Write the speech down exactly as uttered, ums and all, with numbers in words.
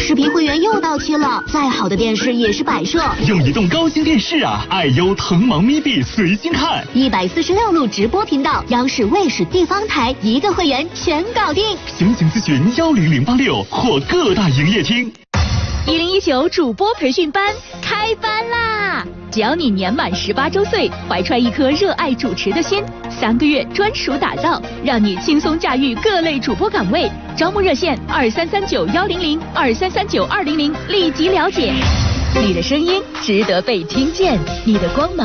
视频会员又到期了，再好的电视也是摆设。 用移动高清电视啊，爱优腾芒咪币随心看， 一百四十六路直播频道，央视、卫视、地方台，一个会员全搞定。 详情咨询幺零零八六或各大营业厅。 一零一九主播培训班开班啦！只要你年满十八周岁，怀揣一颗热爱主持的心，三个月专属打造，让你轻松驾驭各类主播岗位。招募热线二三三九幺零零二三三九二零零，立即了解。你的声音值得被听见，你的光芒